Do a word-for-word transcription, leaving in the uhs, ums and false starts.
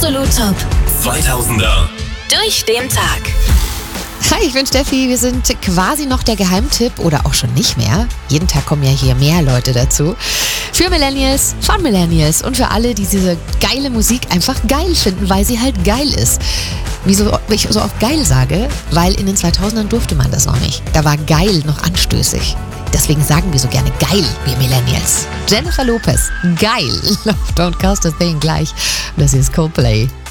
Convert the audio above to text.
Absolut Top zweitausender. durch den Tag. Hi, ich bin Steffi. Wir sind quasi noch der Geheimtipp oder auch schon nicht mehr. Jeden Tag kommen ja hier mehr Leute dazu. Für Millennials, von Millennials und für alle, die diese geile Musik einfach geil finden, weil sie halt geil ist. Wieso ich so oft geil sage? Weil in den zweitausendern durfte man das noch nicht. Da war geil noch anstößig. Deswegen sagen wir so gerne geil, wir Millennials. Jennifer Lopez, geil. Love Don't Cost a Thing gleich. Das hier ist Coldplay.